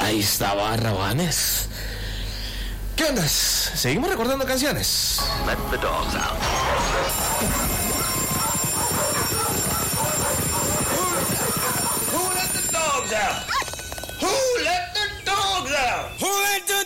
Ahí estaba Rabanes. ¿Qué onda? ¿Seguimos recordando canciones? Let the dogs out. Who let the dogs out?